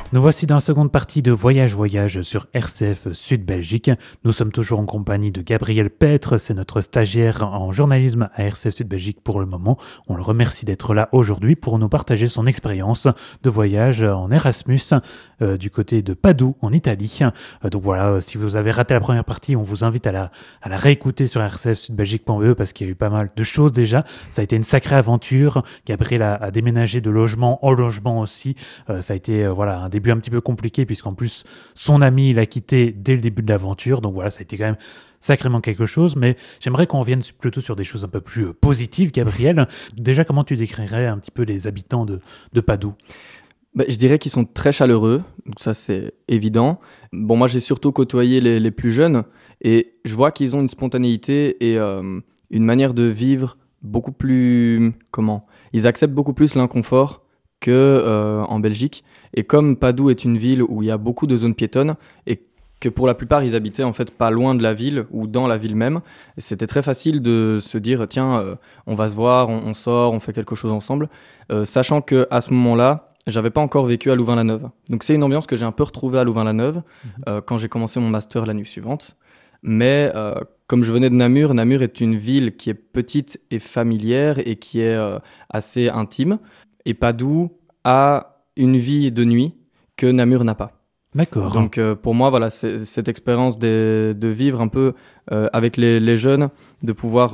Nous voici dans la seconde partie de Voyage sur RCF Sud Belgique. Nous sommes toujours en compagnie de Gabriel Petre, c'est notre stagiaire en journalisme à RCF Sud Belgique pour le moment. On le remercie d'être là aujourd'hui pour nous partager son expérience de voyage en Erasmus du côté de Padoue en Italie. Donc voilà, si vous avez raté la première partie, on vous invite à la réécouter sur rcfsudbelgique.be parce qu'il y a eu pas mal de choses déjà. Ça a été une sacrée aventure. Gabriel a déménagé de logement en logement aussi. Ça a été un début un petit peu compliqué puisqu'en plus son ami l'a quitté dès le début de l'aventure, donc voilà, ça a été quand même sacrément quelque chose, mais j'aimerais qu'on revienne plutôt sur des choses un peu plus positives. Gabriel, déjà comment tu décrirais un petit peu les habitants de Padoue? Je dirais qu'ils sont très chaleureux, donc ça c'est évident. Bon, moi j'ai surtout côtoyé les plus jeunes et je vois qu'ils ont une spontanéité et une manière de vivre beaucoup plus... Ils acceptent beaucoup plus l'inconfort qu'en Belgique. Et comme Padoue est une ville où il y a beaucoup de zones piétonnes et que pour la plupart ils habitaient en fait pas loin de la ville ou dans la ville même, c'était très facile de se dire tiens, on va se voir, on sort, on fait quelque chose ensemble, sachant qu'à ce moment-là, j'avais pas encore vécu à Louvain-la-Neuve. Donc c'est une ambiance que j'ai un peu retrouvée à Louvain-la-Neuve quand j'ai commencé mon master l'année suivante. Mais comme je venais de Namur, Namur est une ville qui est petite et familière et qui est assez intime. Et Padoue a une vie de nuit que Namur n'a pas. D'accord. Donc pour moi, voilà, c'est cette expérience de vivre un peu avec les jeunes, de pouvoir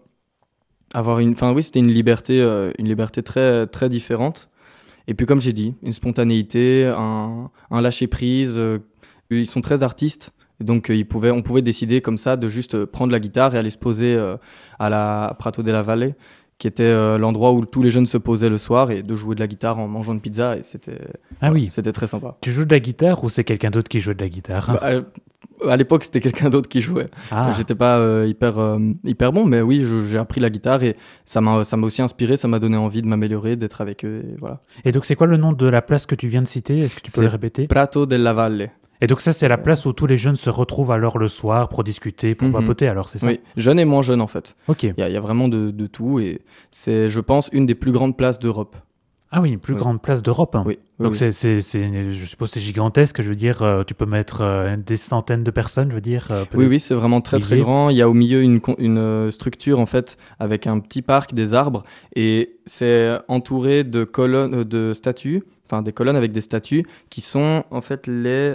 avoir c'était une liberté très, très différente. Et puis comme j'ai dit, une spontanéité, un lâcher-prise. Ils sont très artistes. Donc on pouvait décider comme ça de juste prendre la guitare et aller se poser à la Prato della Valle, qui était l'endroit où tous les jeunes se posaient le soir, et de jouer de la guitare en mangeant une pizza, et c'était très sympa. Tu joues de la guitare ou c'est quelqu'un d'autre qui jouait de la guitare? À l'époque, c'était quelqu'un d'autre qui jouait. J'étais pas hyper bon, mais oui, j'ai appris la guitare et ça m'a aussi inspiré, ça m'a donné envie de m'améliorer, d'être avec eux, et voilà. Et donc c'est quoi le nom de la place que tu viens de citer? Est-ce que tu peux le répéter? Prato della Valle. Et donc ça, c'est la place où tous les jeunes se retrouvent alors le soir pour discuter, pour papoter, alors c'est ça? Oui, jeunes et moins jeunes en fait. Ok. Il y a vraiment de tout, et c'est, je pense, une des plus grandes places d'Europe. Ah oui, plus grande place d'Europe. Oui. Donc oui. je suppose c'est gigantesque, je veux dire, tu peux mettre des centaines de personnes, je veux dire. Oui, c'est vraiment très très grand. Il y a au milieu une structure en fait avec un petit parc, des arbres, et c'est entouré de colonnes, de statues, enfin des colonnes avec des statues qui sont en fait les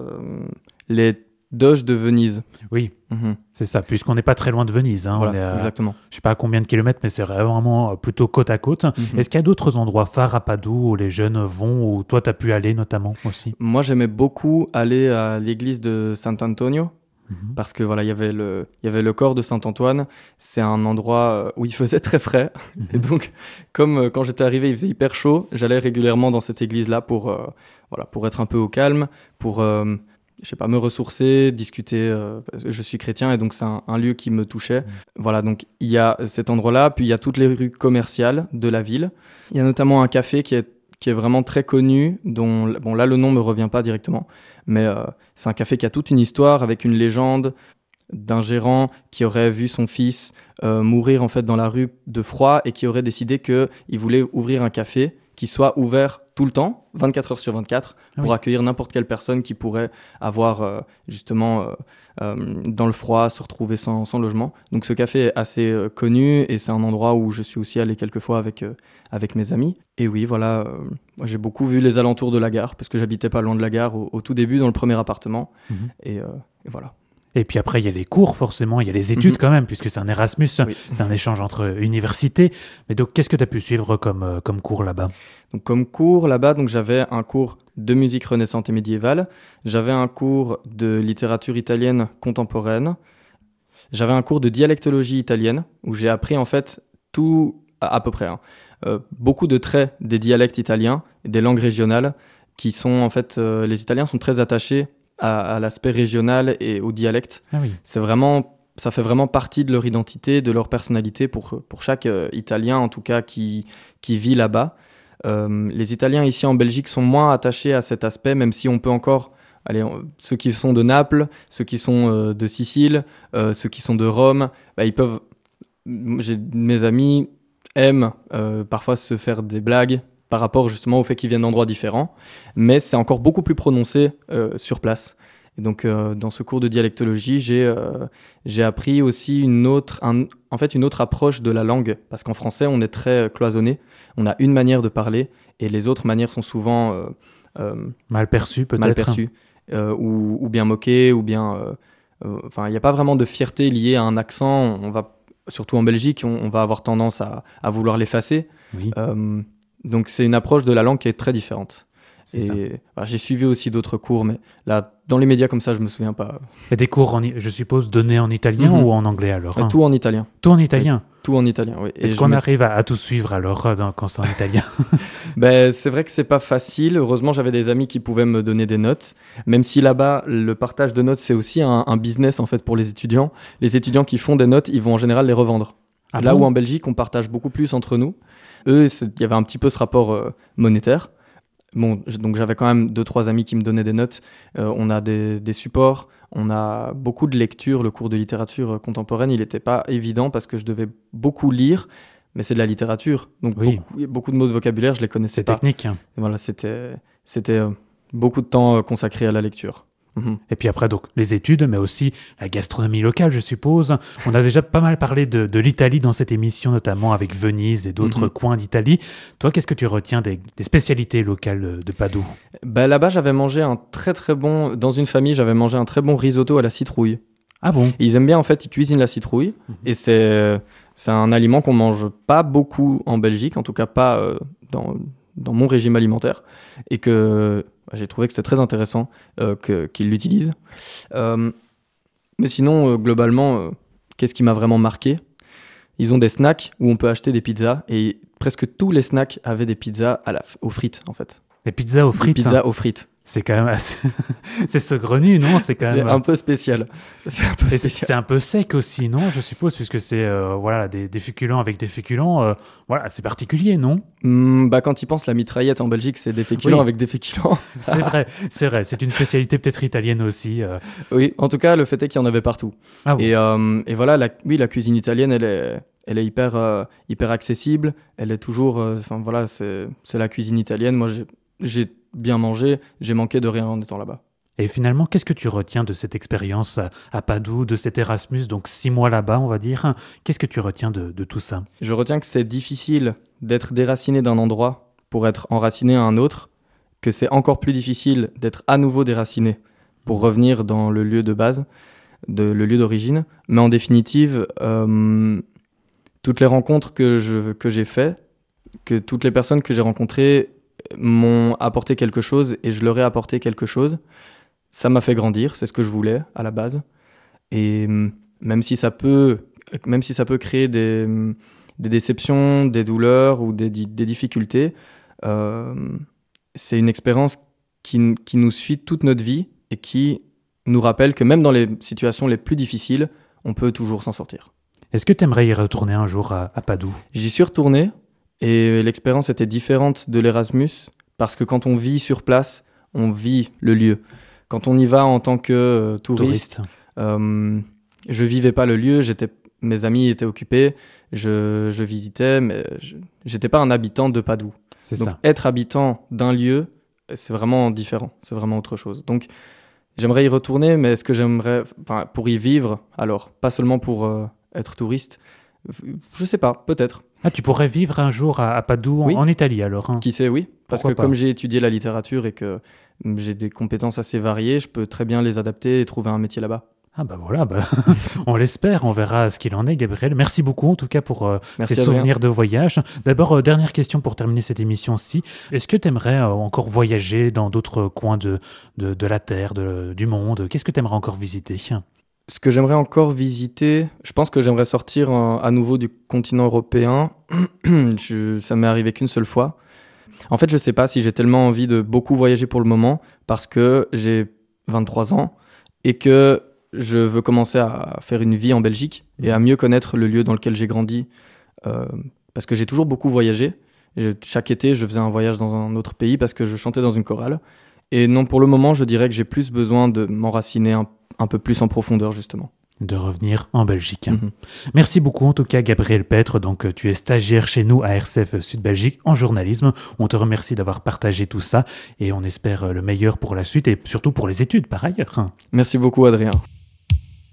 doges de Venise. Oui, c'est ça, puisqu'on n'est pas très loin de Venise. Voilà, on est exactement. Je ne sais pas à combien de kilomètres, mais c'est vraiment plutôt côte à côte. Est-ce qu'il y a d'autres endroits phares à Padoue où les jeunes vont, où toi tu as pu aller notamment aussi? Moi j'aimais beaucoup aller à l'église de Sant'Antonio, parce que voilà, il y avait le corps de Saint-Antoine. C'est un endroit où il faisait très frais. Et donc, comme quand j'étais arrivé, il faisait hyper chaud, j'allais régulièrement dans cette église-là pour être un peu au calme, pour me ressourcer, discuter. Je suis chrétien et donc c'est un lieu qui me touchait. Voilà, donc il y a cet endroit-là, puis il y a toutes les rues commerciales de la ville. Il y a notamment un café qui est vraiment très connu, dont, bon là le nom me revient pas directement, mais c'est un café qui a toute une histoire avec une légende d'un gérant qui aurait vu son fils mourir en fait dans la rue de froid et qui aurait décidé qu'il voulait ouvrir un café qui soit ouvert tout le temps, 24 heures sur 24, pour accueillir n'importe quelle personne qui pourrait avoir dans le froid, se retrouver sans logement. Donc ce café est assez connu et c'est un endroit où je suis aussi allé quelques fois avec mes amis. Et oui, voilà, moi j'ai beaucoup vu les alentours de la gare, parce que j'habitais pas loin de la gare au tout début, dans le premier appartement. Et voilà. Et puis après, il y a les cours, forcément, il y a les études quand même, puisque c'est un Erasmus, c'est un échange entre universités. Mais donc, qu'est-ce que tu as pu suivre comme cours là-bas? Donc, comme cours là-bas, donc, j'avais un cours de musique renaissante et médiévale, j'avais un cours de littérature italienne contemporaine, j'avais un cours de dialectologie italienne, où j'ai appris en fait tout, à peu près, beaucoup de traits des dialectes italiens, des langues régionales, qui sont en fait, les Italiens sont très attachés à l'aspect régional et au dialecte. Ça fait vraiment partie de leur identité, de leur personnalité pour chaque Italien, en tout cas, qui vit là-bas. Les Italiens ici en Belgique sont moins attachés à cet aspect, même si on peut encore... ceux qui sont de Naples, ceux qui sont de Sicile, ceux qui sont de Rome, ils peuvent... Mes amis aiment parfois se faire des blagues par rapport justement au fait qu'ils viennent d'endroits différents, mais c'est encore beaucoup plus prononcé sur place. Et donc, dans ce cours de dialectologie, j'ai appris aussi une autre approche de la langue, parce qu'en français, on est très cloisonné, on a une manière de parler, et les autres manières sont souvent mal perçues, peut-être. Mal perçues, ou bien moquées, ou bien... Enfin, il n'y a pas vraiment de fierté liée à un accent. Surtout en Belgique, on va avoir tendance à vouloir l'effacer. Oui. Donc, c'est une approche de la langue qui est très différente. Voilà, j'ai suivi aussi d'autres cours, mais là, dans les médias comme ça, je me souviens pas. Et des cours, je suppose, donnés en italien ou en anglais alors Tout en italien. Tout en italien. Oui, tout en italien, oui. Est-ce qu'on arrive à tout suivre alors quand c'est en italien? C'est vrai que c'est pas facile. Heureusement, j'avais des amis qui pouvaient me donner des notes. Même si là-bas, le partage de notes, c'est aussi un business en fait pour les étudiants. Les étudiants qui font des notes, ils vont en général les revendre. Là où en Belgique, on partage beaucoup plus entre nous. Eux, il y avait un petit peu ce rapport monétaire. Bon, donc j'avais quand même 2-3 amis qui me donnaient des notes. On a des supports, on a beaucoup de lectures. Le cours de littérature contemporaine, il n'était pas évident parce que je devais beaucoup lire, mais c'est de la littérature. Donc beaucoup de mots de vocabulaire, je les connaissais pas. C'est technique. Et voilà, c'était beaucoup de temps consacré à la lecture. Et puis après, donc, les études, mais aussi la gastronomie locale, je suppose. On a déjà pas mal parlé de l'Italie dans cette émission, notamment avec Venise et d'autres coins d'Italie. Toi, qu'est-ce que tu retiens des spécialités locales de Padoue? Là-bas, j'avais mangé dans une famille, j'avais mangé un très bon risotto à la citrouille. Ah bon? Et ils aiment bien, en fait, ils cuisinent la citrouille. Et c'est un aliment qu'on mange pas beaucoup en Belgique, en tout cas pas dans mon régime alimentaire. Et que... j'ai trouvé que c'était très intéressant qu'ils l'utilisent. Mais sinon, globalement, qu'est-ce qui m'a vraiment marqué? Ils ont des snacks où on peut acheter des pizzas et presque tous les snacks avaient des pizzas aux frites, en fait. Des pizzas aux frites? Des pizzas aux frites. C'est quand même assez... c'est saugrenu, non? C'est quand même... un peu spécial. C'est un peu sec aussi, non? Je suppose, puisque c'est des féculents avec des féculents. C'est particulier, non? Quand ils pensent la mitraillette en Belgique, c'est des féculents avec des féculents. C'est vrai. C'est une spécialité peut-être italienne aussi. Oui, en tout cas, le fait est qu'il y en avait partout. Ah bon. Et voilà, la cuisine italienne, elle est hyper accessible. Elle est toujours... c'est la cuisine italienne. Moi, j'ai bien mangé, j'ai manqué de rien en étant là-bas. Et finalement, qu'est-ce que tu retiens de cette expérience à Padoue, de cet Erasmus, donc 6 mois là-bas, on va dire? Qu'est-ce que tu retiens de tout ça? Je retiens que c'est difficile d'être déraciné d'un endroit pour être enraciné à un autre, que c'est encore plus difficile d'être à nouveau déraciné pour revenir dans le lieu de base, le lieu d'origine. Mais en définitive, toutes les rencontres que j'ai faites, que toutes les personnes que j'ai rencontrées m'ont apporté quelque chose et je leur ai apporté quelque chose. Ça m'a fait grandir, c'est ce que je voulais à la base. Et même si ça peut créer des déceptions, des douleurs ou des difficultés, c'est une expérience qui nous suit toute notre vie et qui nous rappelle que même dans les situations les plus difficiles, on peut toujours s'en sortir. Est-ce que tu aimerais y retourner un jour à Padoue? J'y suis retourné. Et l'expérience était différente de l'Erasmus parce que quand on vit sur place, on vit le lieu. Quand on y va en tant que touriste. Je vivais pas le lieu, mes amis étaient occupés, je visitais, mais j'étais pas un habitant de Padoue. Donc être habitant d'un lieu, c'est vraiment différent, c'est vraiment autre chose. Donc j'aimerais y retourner, mais est-ce que j'aimerais, pour y vivre, alors pas seulement pour être touriste, je sais pas, peut-être. Ah, tu pourrais vivre un jour à Padoue, en Italie alors, hein. Qui sait, oui. Parce que comme j'ai étudié la littérature et que j'ai des compétences assez variées, je peux très bien les adapter et trouver un métier là-bas. Ah voilà, on l'espère, on verra ce qu'il en est, Gabriel. Merci beaucoup en tout cas pour ces souvenirs de voyage. D'abord, dernière question pour terminer cette émission-ci. Est-ce que tu aimerais encore voyager dans d'autres coins de la Terre, du monde? Qu'est-ce que tu aimerais encore visiter? Ce que j'aimerais encore visiter, je pense que j'aimerais sortir à nouveau du continent européen. Ça m'est arrivé qu'une seule fois. En fait, je sais pas si j'ai tellement envie de beaucoup voyager pour le moment parce que j'ai 23 ans et que je veux commencer à faire une vie en Belgique et à mieux connaître le lieu dans lequel j'ai grandi parce que j'ai toujours beaucoup voyagé. Chaque été, je faisais un voyage dans un autre pays parce que je chantais dans une chorale. Et non, pour le moment, je dirais que j'ai plus besoin de m'enraciner un peu plus en profondeur, justement. de revenir en Belgique. Merci beaucoup en tout cas Gabriel Petre, donc tu es stagiaire chez nous à RCF Sud Belgique en journalisme. On te remercie d'avoir partagé tout ça et on espère le meilleur pour la suite et surtout pour les études par ailleurs. Merci beaucoup Adrien.